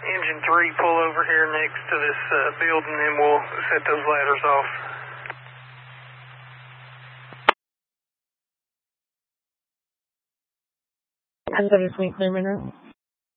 Engine 3 pull over here next to this building, and we'll set those ladders off. Engine 3 clear, Monroe.